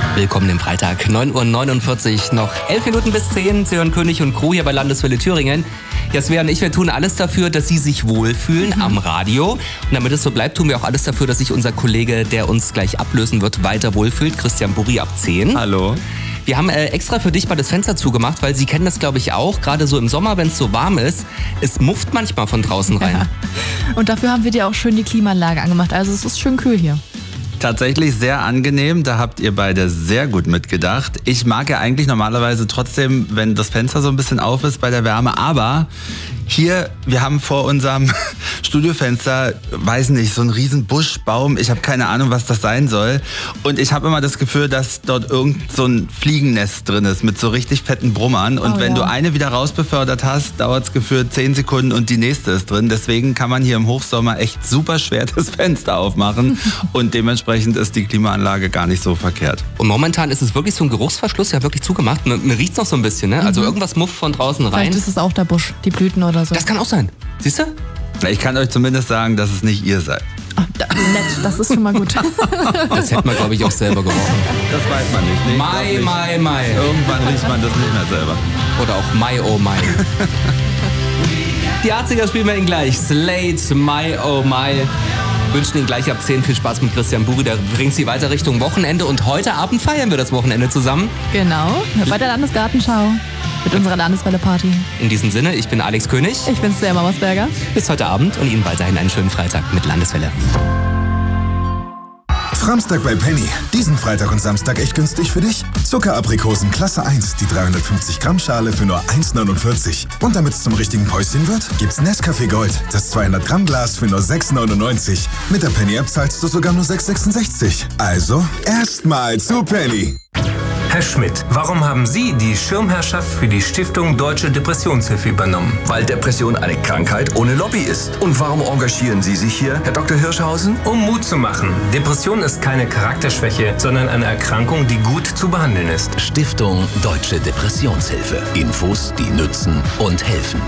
Willkommen im Freitag, 9:49 Uhr, noch 11 Minuten bis 10. Sie hören König und Crew hier bei Landeswelle Thüringen. Jasmin und ich, wir tun alles dafür, dass Sie sich wohlfühlen am Radio. Und damit es so bleibt, tun wir auch alles dafür, dass sich unser Kollege, der uns gleich ablösen wird, weiter wohlfühlt. Christian Burri ab 10. Hallo. Wir haben extra für dich mal das Fenster zugemacht, weil Sie kennen das, glaube ich, auch. Gerade so im Sommer, wenn es so warm ist, es mufft manchmal von draußen rein. Ja. Und dafür haben wir dir auch schön die Klimaanlage angemacht. Also es ist schön kühl hier. Tatsächlich sehr angenehm, da habt ihr beide sehr gut mitgedacht. Ich mag ja eigentlich normalerweise trotzdem, wenn das Fenster so ein bisschen auf ist bei der Wärme, aber hier, wir haben vor unserem Studiofenster, weiß nicht, so einen riesen Buschbaum. Ich habe keine Ahnung, was das sein soll. Und ich habe immer das Gefühl, dass dort irgend so ein Fliegennest drin ist mit so richtig fetten Brummern. Und wenn du eine wieder rausbefördert hast, dauert es gefühlt 10 Sekunden und die nächste ist drin. Deswegen kann man hier im Hochsommer echt super schwer das Fenster aufmachen. Und dementsprechend ist die Klimaanlage gar nicht so verkehrt. Und momentan ist es wirklich so ein Geruchsverschluss, ja wirklich zugemacht. Man riecht es noch so ein bisschen, ne? Also irgendwas mufft von draußen rein. Vielleicht ist es auch der Busch, die Blüten oder so. Das kann auch sein. Siehst du? Ich kann euch zumindest sagen, dass es nicht ihr seid. Ach, nett, das ist schon mal gut. Das hätte man, glaube ich, auch selber gerochen. Das weiß man nicht. Mai. Irgendwann riecht man das nicht mehr selber. Oder auch Mai, oh Mai. Die 80er spielen wir Ihnen gleich. Slate, Mai, oh Mai. Wünschen Ihnen gleich ab 10 viel Spaß mit Christian Burri. Der bringt Sie weiter Richtung Wochenende. Und heute Abend feiern wir das Wochenende zusammen. Genau, bei der Landesgartenschau. Mit unserer Landeswelle-Party. In diesem Sinne, ich bin Alex König. Ich bin Svea Mauersberger. Bis heute Abend und Ihnen weiterhin einen schönen Freitag mit Landeswelle. Framstag bei Penny. Diesen Freitag und Samstag echt günstig für dich. Zuckeraprikosen Klasse 1, die 350 Gramm Schale für nur 1,49. Und damit es zum richtigen Päuschen wird, gibt's Nescafé Gold, das 200 Gramm Glas für nur 6,99. Mit der Penny-App zahlst du sogar nur 6,66. Also erstmal zu Penny. Herr Schmidt, warum haben Sie die Schirmherrschaft für die Stiftung Deutsche Depressionshilfe übernommen? Weil Depression eine Krankheit ohne Lobby ist. Und warum engagieren Sie sich hier, Herr Dr. Hirschhausen? Um Mut zu machen. Depression ist keine Charakterschwäche, sondern eine Erkrankung, die gut zu behandeln ist. Stiftung Deutsche Depressionshilfe. Infos, die nützen und helfen.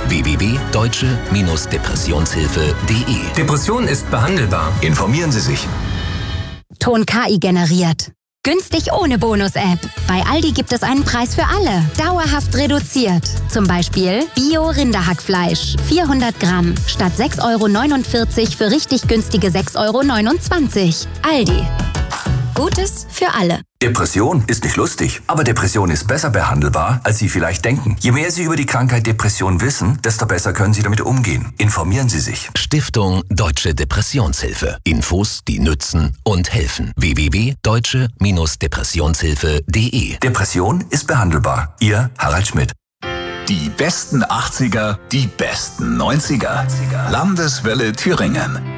www.deutsche-depressionshilfe.de. Depression ist behandelbar. Informieren Sie sich. Ton KI generiert. Günstig ohne Bonus-App. Bei Aldi gibt es einen Preis für alle. Dauerhaft reduziert. Zum Beispiel Bio-Rinderhackfleisch. 400 Gramm. Statt 6,49 € für richtig günstige 6,29 €. Aldi. Gutes für alle. Depression ist nicht lustig, aber Depression ist besser behandelbar, als Sie vielleicht denken. Je mehr Sie über die Krankheit Depression wissen, desto besser können Sie damit umgehen. Informieren Sie sich. Stiftung Deutsche Depressionshilfe. Infos, die nützen und helfen. www.deutsche-depressionshilfe.de. Depression ist behandelbar. Ihr Harald Schmidt. Die besten 80er, die besten 90er. Landeswelle Thüringen.